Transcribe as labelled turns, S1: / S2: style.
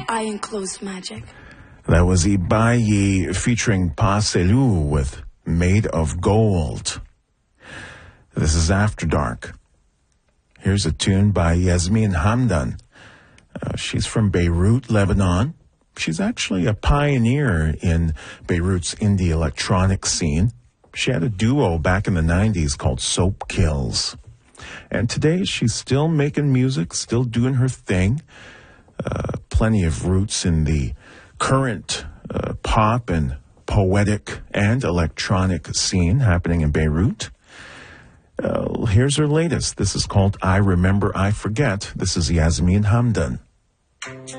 S1: I enclose magic.
S2: That was Ibayi featuring Pa Selu with Made of Gold. This is After Dark. Here's a tune by Yasmin Hamdan. She's from Beirut, Lebanon. She's actually a pioneer in Beirut's indie electronic scene. She had a duo back in the 90s called Soap Kills. And today she's still making music, still doing her thing. Plenty of roots in the current pop and poetic and electronic scene happening in Beirut. Here's her latest. This is called I Remember, I Forget. This is Yasmin Hamdan.